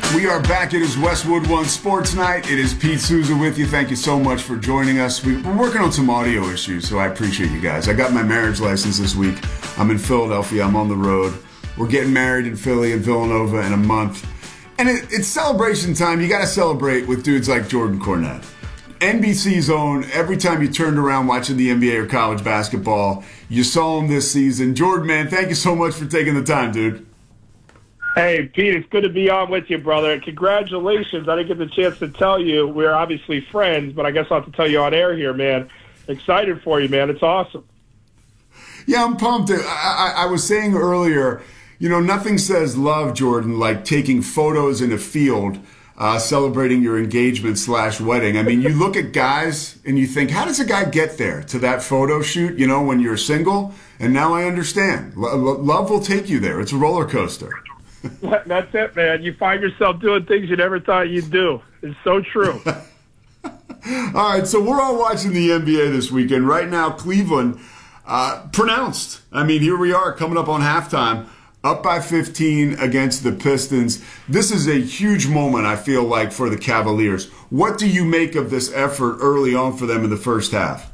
We are back. It is Westwood One Sports Night. It is Pete Souza with you. Thank you so much for joining us. We're working on some audio issues, so I appreciate you guys. I got my marriage license this week. I'm in Philadelphia. I'm on the road. We're getting married in Philly and Villanova in a month. And it's celebration time. You got to celebrate with dudes like Jordan Cornette. NBC's own, every time you turned around watching the NBA or college basketball, you saw him this season. Jordan, man, thank you so much for taking the time, dude. Hey, Pete, it's good to be on with you, brother. Congratulations. I didn't get the chance to tell you. We're obviously friends, but I guess I'll have to tell you on air here, man. Excited for you, man. It's awesome. Yeah, I'm pumped. I was saying earlier, nothing says love, Jordan, like taking photos in a field, celebrating your engagement/wedding. I mean, you look at guys and you think, how does a guy get there to that photo shoot, when you're single? And now I understand. Love will take you there. It's a roller coaster. That's it, man. You find yourself doing things you never thought you'd do. It's so true. All right, so we're all watching the NBA this weekend. Right now, Cleveland, pronounced. I mean, here we are coming up on halftime, up by 15 against the Pistons. This is a huge moment, I feel like, for the Cavaliers. What do you make of this effort early on for them in the first half?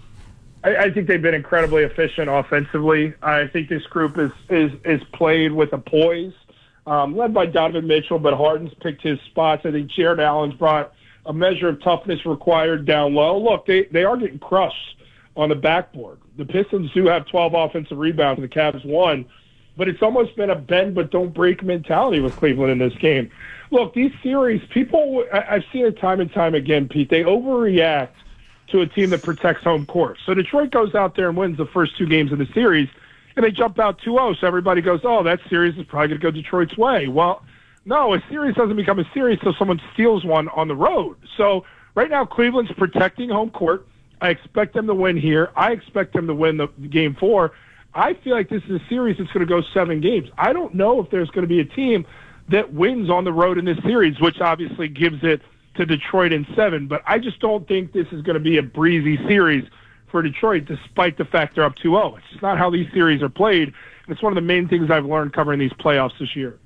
I think they've been incredibly efficient offensively. I think this group is played with a poise. Led by Donovan Mitchell, but Harden's picked his spots. I think Jared Allen's brought a measure of toughness required down low. Look, they are getting crushed on the backboard. The Pistons do have 12 offensive rebounds, and the Cavs won, but it's almost been a bend but don't break mentality with Cleveland in this game. Look, these series, I've seen it time and time again, Pete, they overreact to a team that protects home court. So Detroit goes out there and wins the first two games of the series, and they jump out 2-0, so everybody goes, oh, that series is probably going to go Detroit's way. Well, no, a series doesn't become a series until someone steals one on the road. So right now Cleveland's protecting home court. I expect them to win here. I expect them to win the Game 4. I feel like this is a series that's going to go 7 games. I don't know if there's going to be a team that wins on the road in this series, which obviously gives it to Detroit in 7. But I just don't think this is going to be a breezy series for Detroit, despite the fact they're up 2-0. It's just not how these series are played, and it's one of the main things I've learned covering these playoffs this year.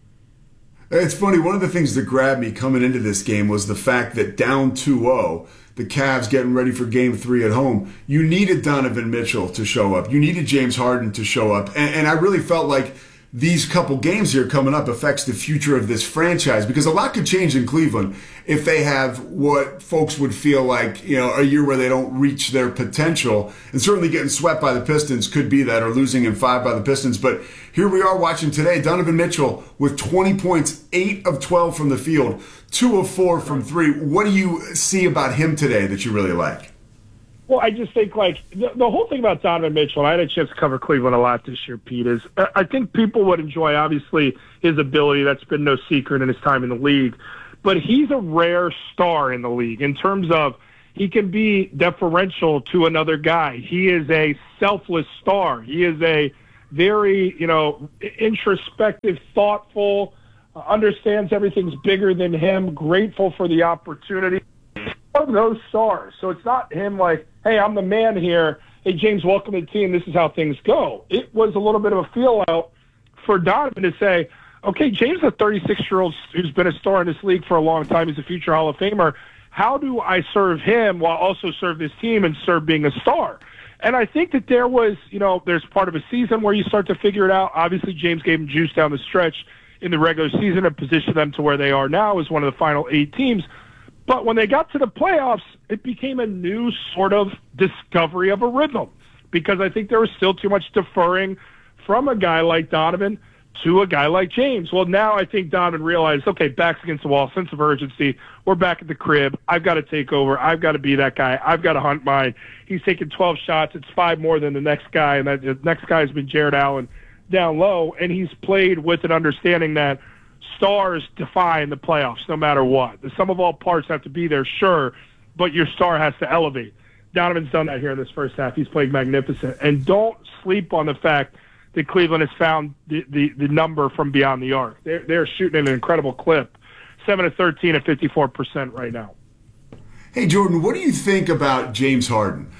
It's funny, one of the things that grabbed me coming into this game was the fact that down 2-0, the Cavs getting ready for Game 3 at home, you needed Donovan Mitchell to show up. You needed James Harden to show up. And I really felt like these couple games here coming up affects the future of this franchise, because a lot could change in Cleveland if they have what folks would feel like, a year where they don't reach their potential. And certainly getting swept by the Pistons could be that, or losing in 5 by the Pistons. But here we are watching today, Donovan Mitchell with 20 points, 8 of 12 from the field, 2 of 4 from 3. What do you see about him today that you really like? Well, I just think, the whole thing about Donovan Mitchell, and I had a chance to cover Cleveland a lot this year, Pete, is I think people would enjoy, obviously, his ability. That's been no secret in his time in the league. But he's a rare star in the league in terms of he can be deferential to another guy. He is a selfless star. He is a very, introspective, thoughtful, understands everything's bigger than him, grateful for the opportunity. Of those stars. So it's not him like, hey, I'm the man here. Hey, James, welcome to the team. This is how things go. It was a little bit of a feel out for Donovan to say, okay, James is a 36-year-old who's been a star in this league for a long time. He's a future Hall of Famer. How do I serve him while also serve this team and serve being a star? And I think that there was, there's part of a season where you start to figure it out. Obviously, James gave him juice down the stretch in the regular season and positioned them to where they are now as one of the final 8 teams. But when they got to the playoffs, it became a new sort of discovery of a rhythm, because I think there was still too much deferring from a guy like Donovan to a guy like James. Well, now I think Donovan realized, okay, back's against the wall, sense of urgency. We're back at the crib. I've got to take over. I've got to be that guy. I've got to hunt mine. He's taken 12 shots. It's 5 more than the next guy, and the next guy has been Jared Allen down low, and he's played with an understanding that stars define the playoffs no matter what. The sum of all parts have to be there, sure, but your star has to elevate. Donovan's done that here in this first half. He's played magnificent. And don't sleep on the fact that Cleveland has found the number from beyond the arc. They're shooting an incredible clip, 7 of 13 at 54% right now. Hey, Jordan, what do you think about James Harden?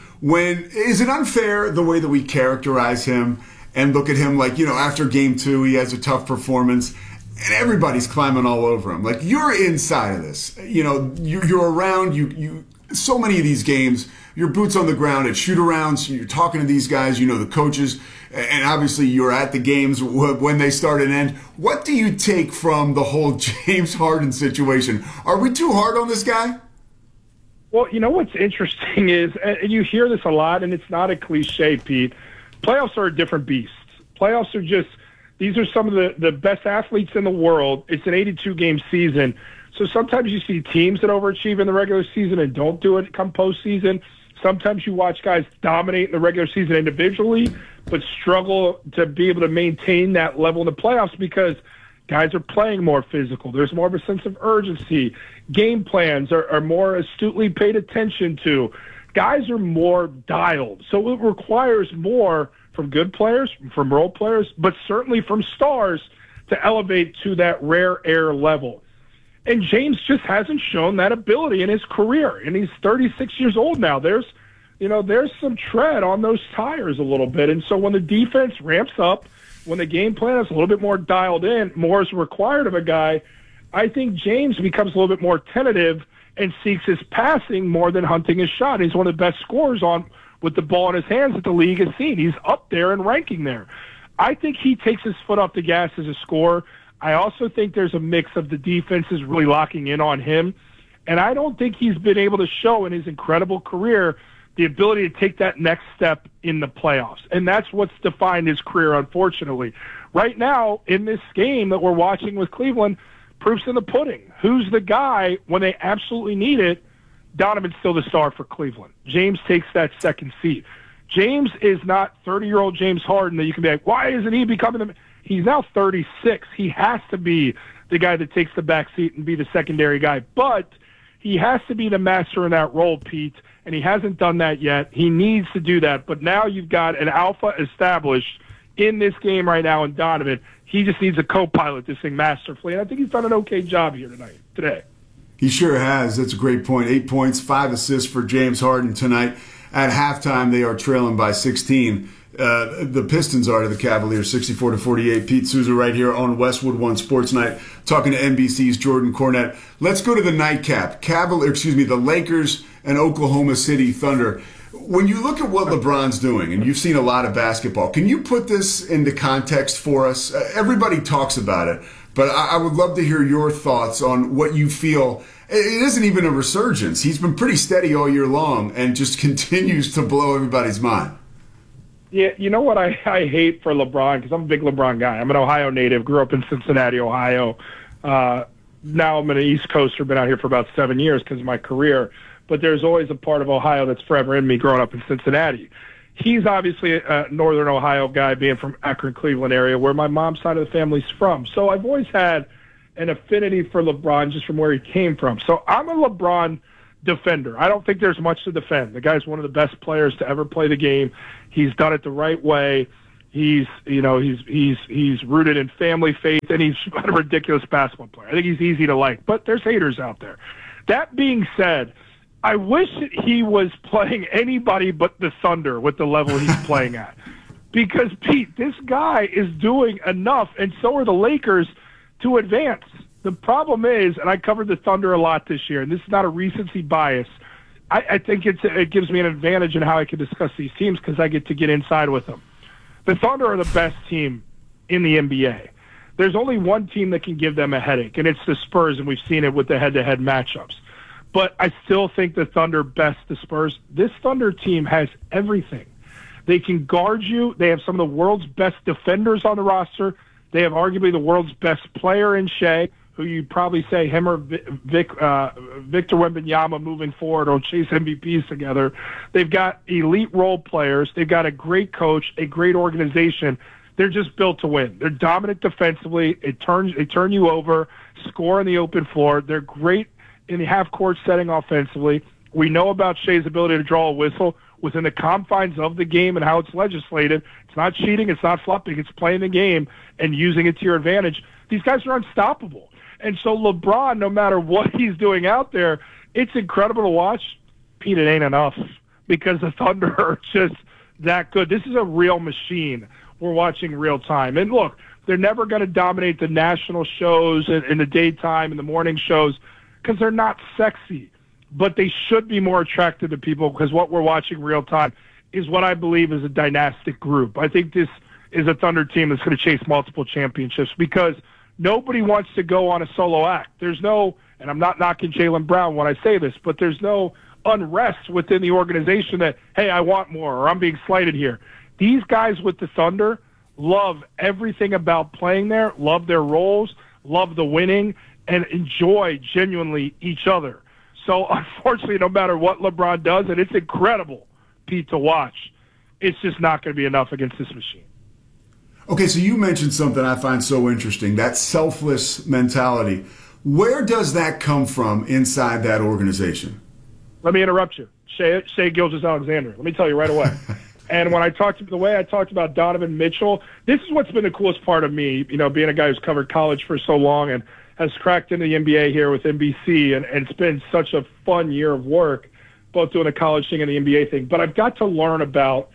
Is it unfair the way that we characterize him and look at him like, after Game 2, he has a tough performance? and everybody's climbing all over him. Like, you're inside of this. You know, you're around. You so many of these games, your boots on the ground at shoot-arounds. You're talking to these guys. You know the coaches, and obviously you're at the games when they start and end. What do you take from the whole James Harden situation? Are we too hard on this guy? Well, you know what's interesting is, and you hear this a lot, and it's not a cliche, Pete, playoffs are a different beast. Playoffs are just, these are some of the best athletes in the world. It's an 82-game season. So sometimes you see teams that overachieve in the regular season and don't do it come postseason. Sometimes you watch guys dominate in the regular season individually, but struggle to be able to maintain that level in the playoffs because guys are playing more physical. There's more of a sense of urgency. Game plans are more astutely paid attention to. Guys are more dialed. So it requires more from good players, from role players, but certainly from stars to elevate to that rare air level. And James just hasn't shown that ability in his career. And he's 36 years old now. There's some tread on those tires a little bit. And so when the defense ramps up, when the game plan is a little bit more dialed in, more is required of a guy, I think James becomes a little bit more tentative and seeks his passing more than hunting his shot. He's one of the best scorers on with the ball in his hands that the league has seen. He's up there in ranking there. I think he takes his foot off the gas as a scorer. I also think there's a mix of the defense is really locking in on him. And I don't think he's been able to show in his incredible career the ability to take that next step in the playoffs. And that's what's defined his career, unfortunately. Right now, in this game that we're watching with Cleveland, proof's in the pudding. Who's the guy when they absolutely need it? Donovan's still the star for Cleveland. James takes that second seat. James is not 30-year-old James Harden that you can be like, why isn't he becoming the... He's now 36. He has to be the guy that takes the back seat and be the secondary guy. But he has to be the master in that role, Pete, and he hasn't done that yet. He needs to do that. But now you've got an alpha established in this game right now in Donovan. He just needs a co-pilot this thing masterfully, and I think he's done an okay job here today. He sure has. That's a great point. 8 points, 5 assists for James Harden tonight. At halftime, they are trailing by 16. The Pistons are to the Cavaliers, 64-48. Pete Souza right here on Westwood One Sports Night, talking to NBC's Jordan Cornette. Let's go to the nightcap. The Lakers and Oklahoma City Thunder. When you look at what LeBron's doing, and you've seen a lot of basketball, can you put this into context for us? Everybody talks about it, but I would love to hear your thoughts on what you feel. It isn't even a resurgence. He's been pretty steady all year long and just continues to blow everybody's mind. Yeah, you know what I hate for LeBron, because I'm a big LeBron guy. I'm an Ohio native, grew up in Cincinnati, Ohio. Now I'm an East Coaster, been out here for about 7 years because of my career. But there's always a part of Ohio that's forever in me growing up in Cincinnati. He's obviously a northern Ohio guy, being from Akron, Cleveland area, where my mom's side of the family's from. So I've always had an affinity for LeBron just from where he came from. So I'm a LeBron defender. I don't think there's much to defend. The guy's one of the best players to ever play the game. He's done it the right way. He's rooted in family faith, and he's a ridiculous basketball player. I think he's easy to like, but there's haters out there. That being said, I wish that he was playing anybody but the Thunder with the level he's playing at. Because, Pete, this guy is doing enough, and so are the Lakers, to advance. The problem is, and I covered the Thunder a lot this year, and this is not a recency bias, I think it gives me an advantage in how I can discuss these teams because I get to get inside with them. The Thunder are the best team in the NBA. There's only one team that can give them a headache, and it's the Spurs, and we've seen it with the head-to-head matchups. But I still think the Thunder best the Spurs. This Thunder team has everything. They can guard you. They have some of the world's best defenders on the roster. They have arguably the world's best player in Shea, who you'd probably say him or Victor Wembanyama moving forward or chase MVPs together. They've got elite role players. They've got a great coach, a great organization. They're just built to win. They're dominant defensively. They turn you over, score on the open floor. They're great in the half-court setting offensively. We know about Shea's ability to draw a whistle within the confines of the game and how it's legislated. It's not cheating. It's not fluffing. It's playing the game and using it to your advantage. These guys are unstoppable. And so LeBron, no matter what he's doing out there, it's incredible to watch. Pete, it ain't enough because the Thunder are just that good. This is a real machine we're watching real time. And look, They're never going to dominate the national shows in the daytime and the morning shows because they're not sexy. But they should be more attractive to people because what we're watching real time is what I believe is a dynastic group. I think this is a Thunder team that's going to chase multiple championships because nobody wants to go on a solo act. There's no, and I'm not knocking Jaylen Brown when I say this, but there's no unrest within the organization that, hey, I want more or I'm being slighted here. These guys with the Thunder love everything about playing there, love their roles, love the winning, and enjoy genuinely each other. So, unfortunately, no matter what LeBron does, and it's incredible, Pete, to watch, it's just not going to be enough against this machine. Okay, so you mentioned something I find so interesting, that selfless mentality. Where does that come from inside that organization? Let me interrupt you. Shai Gilgeous-Alexander. Let me tell you right away. And when the way I talked about Donovan Mitchell, this is what's been the coolest part of me, being a guy who's covered college for so long and has cracked into the NBA here with NBC, and it's been such a fun year of work, both doing the college thing and the NBA thing. But I've got to learn about,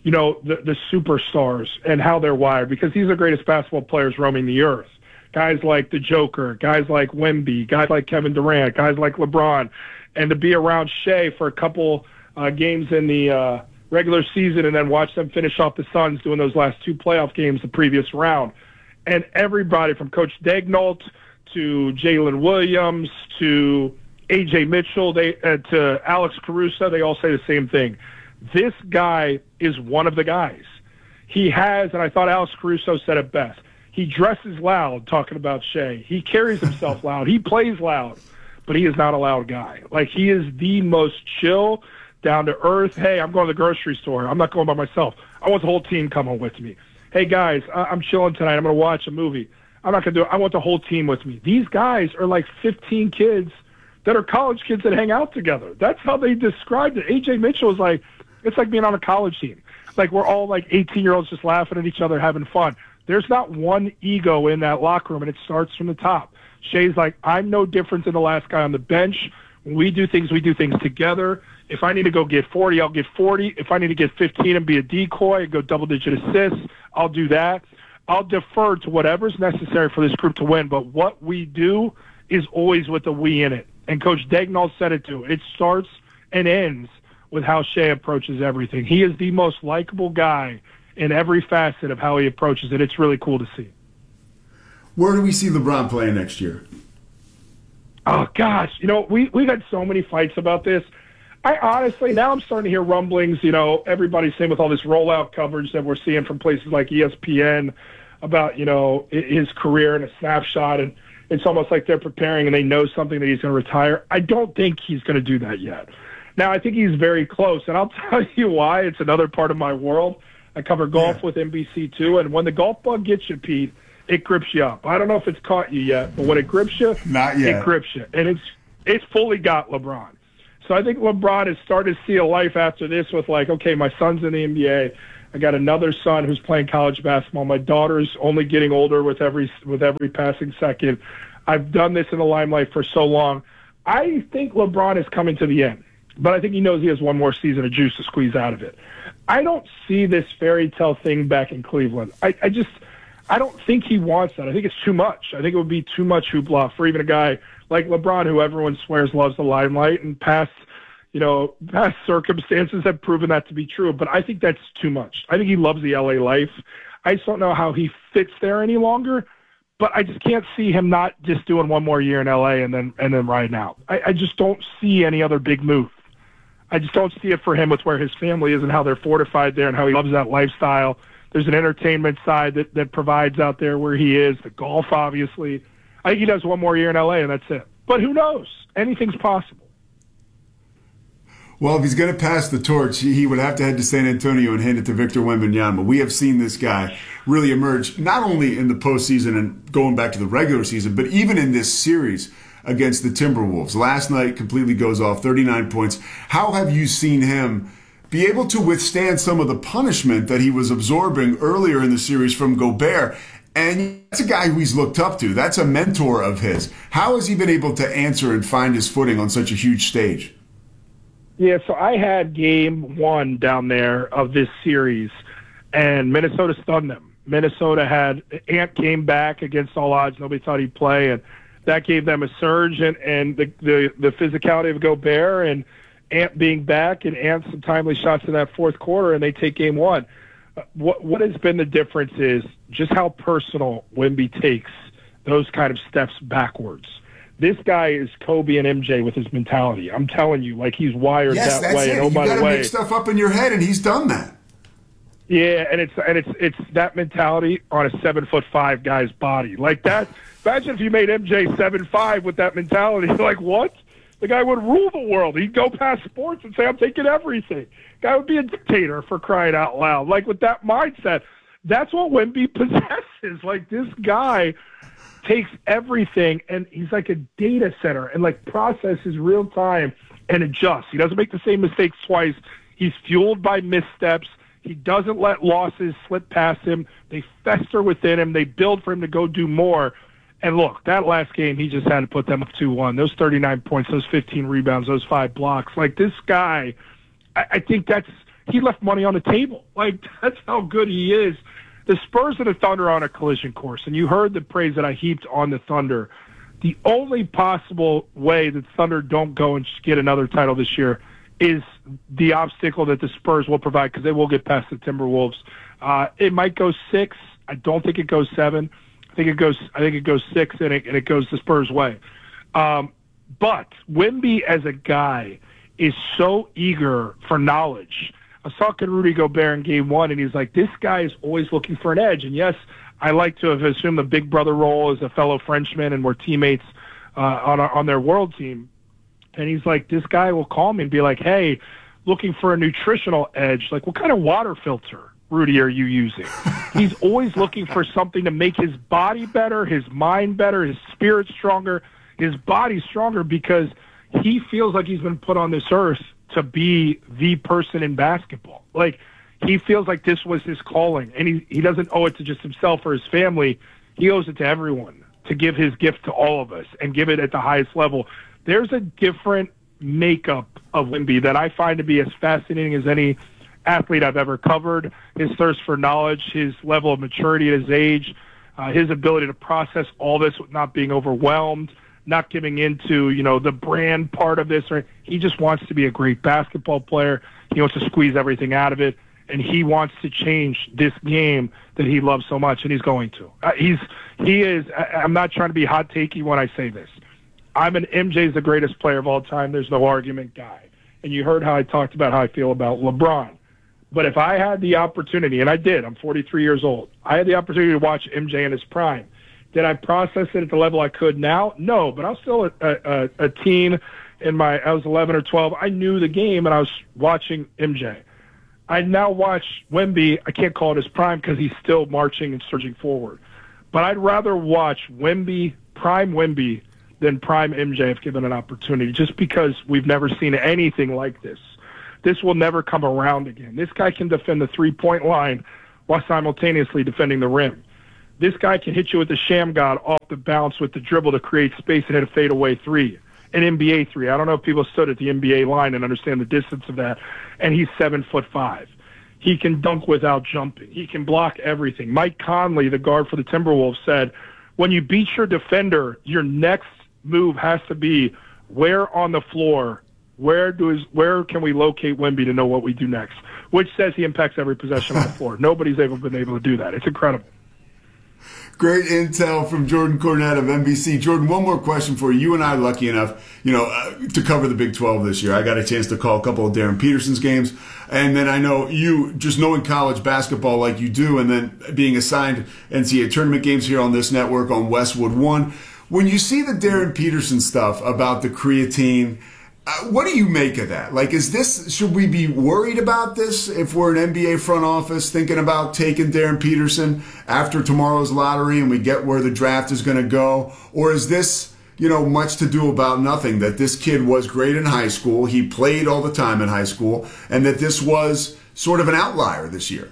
the superstars and how they're wired because these are the greatest basketball players roaming the earth. Guys like the Joker, guys like Wemby, guys like Kevin Durant, guys like LeBron. And to be around Shai for a couple games in the regular season and then watch them finish off the Suns doing those last two playoff games the previous round. And everybody from Coach Daigneault to Jalen Williams to A.J. Mitchell to Alex Caruso, they all say the same thing. This guy is one of the guys. He has, and I thought Alex Caruso said it best, he dresses loud talking about Shai. He carries himself loud. He plays loud, but he is not a loud guy. Like, he is the most chill, down to earth. Hey, I'm going to the grocery store. I'm not going by myself. I want the whole team coming with me. Hey, guys, I'm chilling tonight. I'm going to watch a movie. I'm not going to do it. I want the whole team with me. These guys are like 15 kids that are college kids that hang out together. That's how they described it. A.J. Mitchell is like, it's like being on a college team. Like, we're all like 18-year-olds just laughing at each other, having fun. There's not one ego in that locker room, and it starts from the top. Shai's like, I'm no different than the last guy on the bench. When we do things together. If I need to go get 40, I'll get 40. If I need to get 15 and be a decoy and go double-digit assists, I'll do that. I'll defer to whatever's necessary for this group to win. But what we do is always with the we in it. And Coach Daigneault said it too. It starts and ends with how Shai approaches everything. He is the most likable guy in every facet of how he approaches it. It's really cool to see. Where do we see LeBron playing next year? Oh, gosh. We've had so many fights about this. I honestly, now I'm starting to hear rumblings, everybody's saying with all this rollout coverage that we're seeing from places like ESPN about, his career in a snapshot, and it's almost like they're preparing and they know something that he's going to retire. I don't think he's going to do that yet. Now, I think he's very close, and I'll tell you why. It's another part of my world. I cover golf with NBC too, and when the golf bug gets you, Pete, it grips you up. I don't know if it's caught you yet, but when it grips you, not yet. It grips you, and it's fully got LeBron. So I think LeBron has started to see a life after this with like, okay, my son's in the NBA. I got another son who's playing college basketball. My daughter's only getting older with every passing second. I've done this in the limelight for so long. I think LeBron is coming to the end, but I think he knows he has one more season of juice to squeeze out of it. I don't see this fairy tale thing back in Cleveland. I don't think he wants that. I think it's too much. I think it would be too much hoopla for even a guy like LeBron, who everyone swears loves the limelight, and past circumstances have proven that to be true. But I think that's too much. I think he loves the LA life. I just don't know how he fits there any longer. But I just can't see him not just doing one more year in LA and then riding out. I just don't see any other big move. I just don't see it for him with where his family is and how they're fortified there and how he loves that lifestyle. There's an entertainment side that provides out there where he is, the golf, obviously. I think he does one more year in L.A., and that's it. But who knows? Anything's possible. Well, if he's going to pass the torch, he would have to head to San Antonio and hand it to Victor Wembanyama. We have seen this guy really emerge, not only in the postseason and going back to the regular season, but even in this series against the Timberwolves. Last night completely goes off, 39 points. How have you seen him be able to withstand some of the punishment that he was absorbing earlier in the series from Gobert? And that's a guy who he's looked up to. That's a mentor of his. How has he been able to answer and find his footing on such a huge stage? Yeah, so I had game one down there of this series, and Minnesota stunned them. Minnesota had Ant came back against all odds. Nobody thought he'd play, and that gave them a surge. And the physicality of Gobert and Ant being back, and Ant some timely shots in that fourth quarter, and they take game one. What has been the difference is just how personal Wemby takes those kind of steps backwards. This guy is Kobe and MJ with his mentality. I'm telling you, like he's wired that way. And by the way, you got to make stuff up in your head, and he's done that. Yeah, and it's that mentality on a 7'5" guy's body like that. Imagine if you made MJ 7'5" with that mentality. Like what? The guy would rule the world. He'd go past sports and say, "I'm taking everything." Guy would be a dictator for crying out loud. Like with that mindset, that's what Wemby possesses. Like this guy takes everything and he's like a data center and like processes real time and adjusts. He doesn't make the same mistakes twice. He's fueled by missteps. He doesn't let losses slip past him. They fester within him. They build for him to go do more. And look, that last game, he just had to put them up 2-1. Those 39 points, those 15 rebounds, those 5 blocks. Like this guy, I think he left money on the table. Like that's how good he is. The Spurs and the Thunder are on a collision course, and you heard the praise that I heaped on the Thunder. The only possible way that Thunder don't go and get another title this year is the obstacle that the Spurs will provide because they will get past the Timberwolves. It might go 6. I don't think it goes 7. I think it goes 6, and it goes the Spurs' way. But Wemby as a guy is so eager for knowledge. I was talking to Rudy Gobert in game 1, and he's like, this guy is always looking for an edge. And yes, I like to have assumed the big brother role as a fellow Frenchman, and we're teammates on their world team. And he's like, this guy will call me and be like, hey, looking for a nutritional edge. Like, what kind of water filter, Rudy, are you using? He's always looking for something to make his body better, his mind better, his spirit stronger, his body stronger, because he feels like he's been put on this earth to be the person in basketball. Like, he feels like this was his calling, and he doesn't owe it to just himself or his family. He owes it to everyone to give his gift to all of us and give it at the highest level. There's a different makeup of Wemby that I find to be as fascinating as any athlete I've ever covered. His thirst for knowledge, his level of maturity at his age, his ability to process all this with not being overwhelmed, not giving into, the brand part of this. He just wants to be a great basketball player. He wants to squeeze everything out of it, and he wants to change this game that he loves so much, and he's going to. I'm not trying to be hot takey when I say this. MJ's the greatest player of all time. There's no argument guy. And you heard how I talked about how I feel about LeBron. But if I had the opportunity, and I did, I'm 43 years old, I had the opportunity to watch MJ in his prime. Did I process it at the level I could now? No, but I was still a teen. I was 11 or 12. I knew the game, and I was watching MJ. I now watch Wemby. I can't call it his prime because he's still marching and surging forward. But I'd rather watch Wemby, prime Wemby, than prime MJ if given an opportunity, just because we've never seen anything like this. This will never come around again. This guy can defend the three-point line while simultaneously defending the rim. This guy can hit you with the sham god off the bounce with the dribble to create space and hit a fadeaway three, an NBA three. I don't know if people stood at the NBA line and understand the distance of that. And he's 7'5". He can dunk without jumping. He can block everything. Mike Conley, the guard for the Timberwolves, said, when you beat your defender, your next move has to be where on the floor, where can we locate Wemby to know what we do next, which says he impacts every possession on the floor. Nobody's ever been able to do that. It's incredible. Great intel from Jordan Cornette of NBC. Jordan, one more question for you. You and I are lucky enough, to cover the Big 12 this year. I got a chance to call a couple of Darren Peterson's games. And then I know you, just knowing college basketball like you do, and then being assigned NCAA tournament games here on this network on Westwood One. When you see the Darren Peterson stuff about the creatine, what do you make of that? Like, should we be worried about this if we're an NBA front office thinking about taking Darren Peterson after tomorrow's lottery and we get where the draft is going to go? Or is this, much to do about nothing, that this kid was great in high school, he played all the time in high school, and that this was sort of an outlier this year?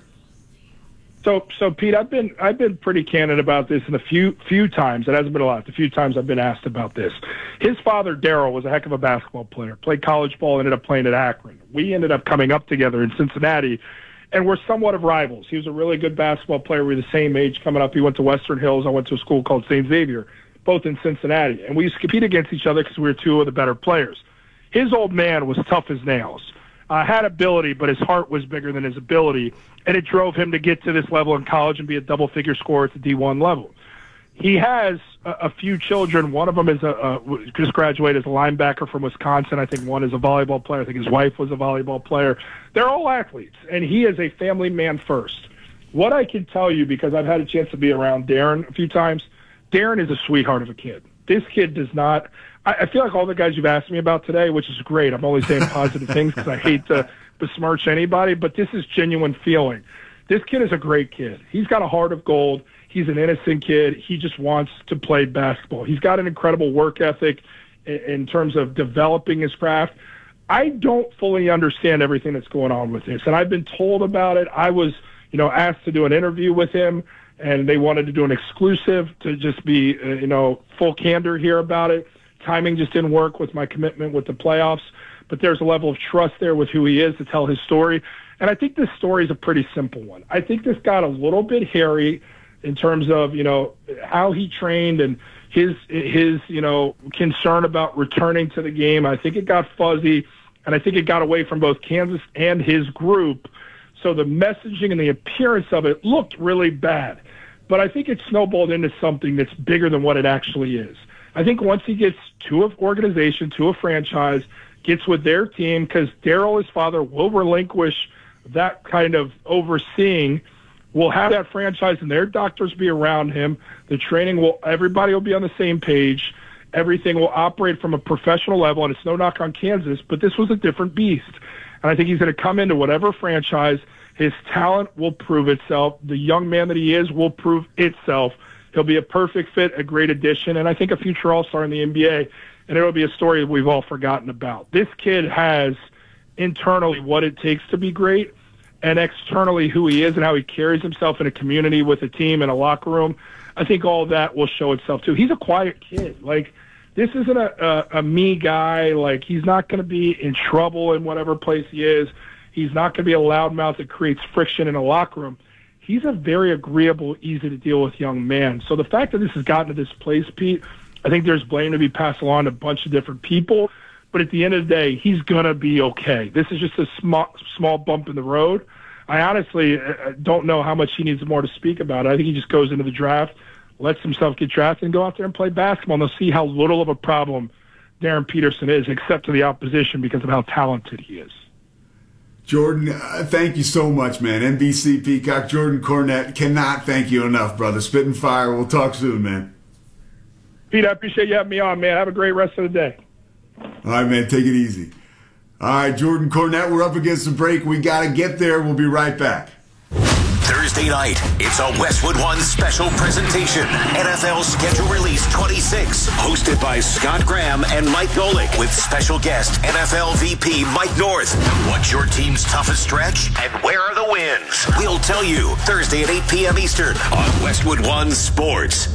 So Pete, I've been pretty candid about this in a few times. It hasn't been a lot. The few times I've been asked about this. His father, Daryl, was a heck of a basketball player. Played college ball, ended up playing at Akron. We ended up coming up together in Cincinnati, and we're somewhat of rivals. He was a really good basketball player. We were the same age coming up. He went to Western Hills. I went to a school called St. Xavier, both in Cincinnati. And we used to compete against each other because we were two of the better players. His old man was tough as nails. Had ability, but his heart was bigger than his ability, and it drove him to get to this level in college and be a double-figure scorer at the D1 level. He has a few children. One of them is just graduated as a linebacker from Wisconsin. I think one is a volleyball player. I think his wife was a volleyball player. They're all athletes, and he is a family man first. What I can tell you, because I've had a chance to be around Darren a few times, Darren is a sweetheart of a kid. This kid does not – I feel like all the guys you've asked me about today, which is great. I'm only saying positive things because I hate to besmirch anybody, but this is genuine feeling. This kid is a great kid. He's got a heart of gold. He's an innocent kid. He just wants to play basketball. He's got an incredible work ethic in terms of developing his craft. I don't fully understand everything that's going on with this, and I've been told about it. I was, asked to do an interview with him, and they wanted to do an exclusive to just be, full candor here about it. Timing just didn't work with my commitment with the playoffs, but there's a level of trust there with who he is to tell his story. And I think this story is a pretty simple one. I think this got a little bit hairy in terms of, how he trained and his concern about returning to the game. I think it got fuzzy, and I think it got away from both Kansas and his group. So the messaging and the appearance of it looked really bad. But I think it snowballed into something that's bigger than what it actually is. I think once he gets to an organization, to a franchise, gets with their team, because Daryl, his father, will relinquish that kind of overseeing, will have that franchise and their doctors be around him. The training everybody will be on the same page. Everything will operate from a professional level, and it's no knock on Kansas, but this was a different beast. And I think he's going to come into whatever franchise. His talent will prove itself. The young man that he is will prove itself. He'll be a perfect fit, a great addition, and I think a future all-star in the NBA, and it'll be a story that we've all forgotten about. This kid has internally what it takes to be great, and externally who he is and how he carries himself in a community with a team in a locker room. I think all of that will show itself, too. He's a quiet kid. This isn't a me guy. He's not going to be in trouble in whatever place he is. He's not going to be a loudmouth that creates friction in a locker room. He's a very agreeable, easy-to-deal-with young man. So the fact that this has gotten to this place, Pete, I think there's blame to be passed along to a bunch of different people. But at the end of the day, he's going to be okay. This is just a small bump in the road. I honestly don't know how much he needs more to speak about. I think he just goes into the draft, lets himself get drafted, and go out there and play basketball. And they'll see how little of a problem Darren Peterson is, except to the opposition, because of how talented he is. Jordan, thank you so much, man. NBC Peacock, Jordan Cornette, cannot thank you enough, brother. Spit and fire. We'll talk soon, man. Pete, I appreciate you having me on, man. Have a great rest of the day. All right, man. Take it easy. All right, Jordan Cornette, we're up against the break. We got to get there. We'll be right back. Thursday night, it's a Westwood One special presentation. NFL Schedule Release 26, hosted by Scott Graham and Mike Golick, with special guest NFL VP Mike North. What's your team's toughest stretch, and where are the wins? We'll tell you Thursday at 8 p.m. Eastern on Westwood One Sports.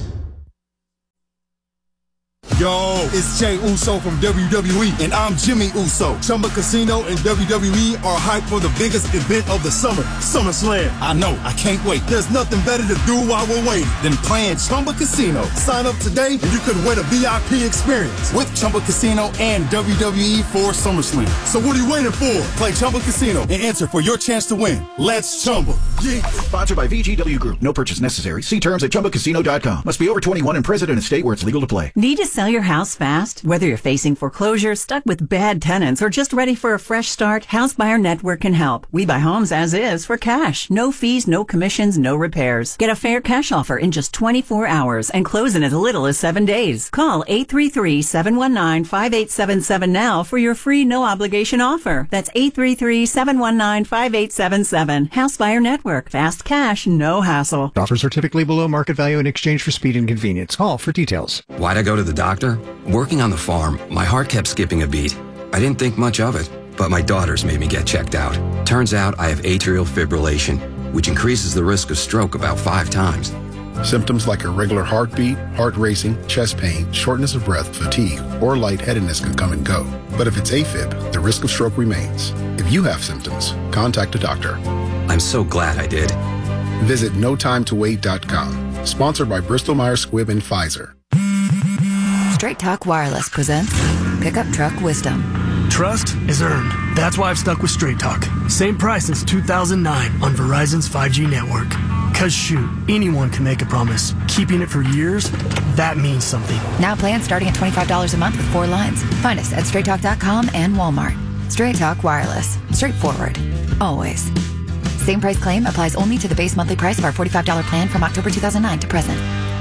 Yo, it's Jey Uso from WWE, and I'm Jimmy Uso. Chumba Casino and WWE are hyped for the biggest event of the summer, SummerSlam. I know, I can't wait. There's nothing better to do while we're waiting than playing Chumba Casino. Sign up today, and you could win a VIP experience with Chumba Casino and WWE for SummerSlam. So what are you waiting for? Play Chumba Casino and enter for your chance to win. Let's Chumba. Yeah. Sponsored by VGW Group. No purchase necessary. See terms at ChumbaCasino.com. Must be over 21 and present in a state where it's legal to play. Need to sell your house fast? Whether you're facing foreclosure, stuck with bad tenants, or just ready for a fresh start, House Buyer Network can help. We buy homes as is for cash. No fees, no commissions, no repairs. Get a fair cash offer in just 24 hours and close in as little as 7 days. Call 833-719-5877 now for your free no-obligation offer. That's 833-719-5877. House Buyer Network. Fast cash, no hassle. Offers are typically below market value in exchange for speed and convenience. Call for details. Why'd I go to the doctor? Working on the farm, my heart kept skipping a beat. I didn't think much of it, but my daughters made me get checked out. Turns out I have atrial fibrillation, which increases the risk of stroke about 5 times. Symptoms like irregular heartbeat, heart racing, chest pain, shortness of breath, fatigue, or lightheadedness can come and go. But if it's AFib, the risk of stroke remains. If you have symptoms, contact a doctor. I'm so glad I did. Visit NoTimeToWait.com. Sponsored by Bristol-Myers Squibb and Pfizer. Straight Talk Wireless presents Pickup Truck Wisdom. Trust is earned. That's why I've stuck with Straight Talk. Same price since 2009 on Verizon's 5G network. Cause shoot, anyone can make a promise. Keeping it for years, that means something. Now plans starting at $25 a month with 4 lines. Find us at straighttalk.com and Walmart. Straight Talk Wireless. Straightforward. Always. Same price claim applies only to the base monthly price of our $45 plan from October 2009 to present.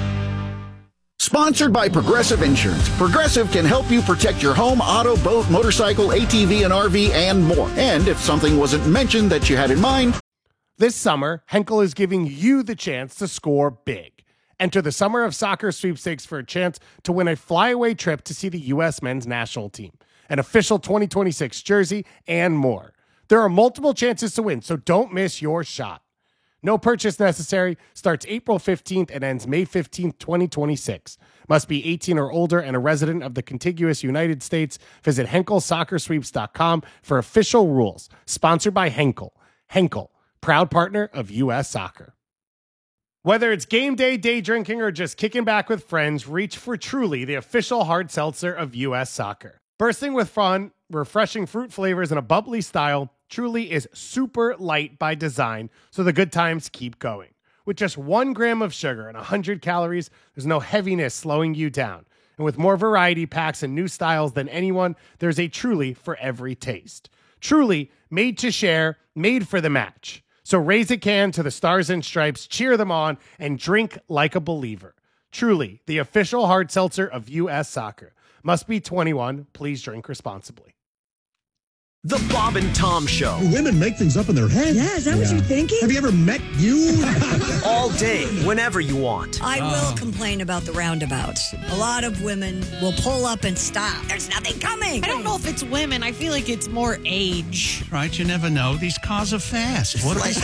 Sponsored by Progressive Insurance. Progressive can help you protect your home, auto, boat, motorcycle, ATV, and RV, and more. And if something wasn't mentioned that you had in mind... This summer, Henkel is giving you the chance to score big. Enter the Summer of Soccer sweepstakes for a chance to win a flyaway trip to see the U.S. men's national team, an official 2026 jersey, and more. There are multiple chances to win, so don't miss your shot. No purchase necessary. Starts April 15th and ends May 15th, 2026. Must be 18 or older and a resident of the contiguous United States. Visit HenkelSoccerSweeps.com for official rules. Sponsored by Henkel. Henkel, proud partner of U.S. Soccer. Whether it's game day, day drinking, or just kicking back with friends, reach for Truly, the official hard seltzer of U.S. Soccer. Bursting with fun, refreshing fruit flavors, and a bubbly style, Truly is super light by design, so the good times keep going. With just 1 gram of sugar and 100 calories, there's no heaviness slowing you down. And with more variety packs and new styles than anyone, there's a Truly for every taste. Truly, made to share, made for the match. So raise a can to the Stars and Stripes, cheer them on, and drink like a believer. Truly, the official hard seltzer of U.S. Soccer. Must be 21. Please drink responsibly. The Bob and Tom Show. Do women make things up in their head? Yeah, is that what you're thinking? Have you ever met you? All day, whenever you want. I will complain about the roundabouts. A lot of women will pull up and stop. There's nothing coming. I don't know if it's women. I feel like it's more age. Right, you never know. These cars are fast. What they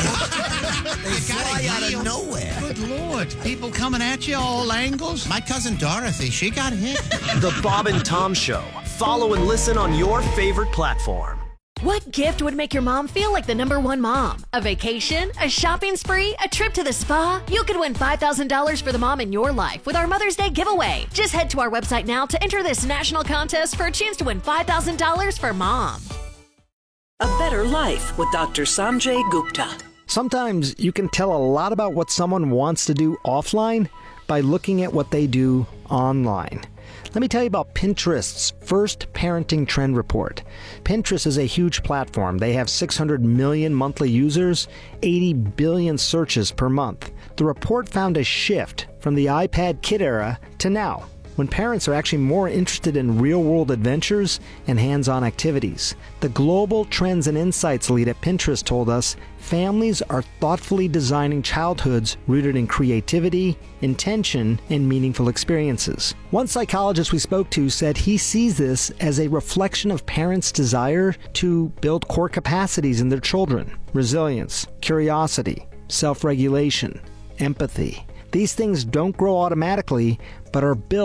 fly out of nowhere. Good Lord. People coming at you all angles. My cousin Dorothy, she got hit. The Bob and Tom Show. Follow and listen on your favorite platform. What gift would make your mom feel like the #1 mom? A vacation? A shopping spree? A trip to the spa? You could win $5,000 for the mom in your life with our Mother's Day giveaway. Just head to our website now to enter this national contest for a chance to win $5,000 for mom. A Better Life with Dr. Sanjay Gupta. Sometimes you can tell a lot about what someone wants to do offline by looking at what they do online. Let me tell you about Pinterest's first parenting trend report. Pinterest is a huge platform. They have 600 million monthly users, 80 billion searches per month. The report found a shift from the iPad kid era to now, when parents are actually more interested in real-world adventures and hands-on activities. The Global Trends and Insights lead at Pinterest told us families are thoughtfully designing childhoods rooted in creativity, intention, and meaningful experiences. One psychologist we spoke to said he sees this as a reflection of parents' desire to build core capacities in their children: resilience, curiosity, self-regulation, empathy. These things don't grow automatically, but are built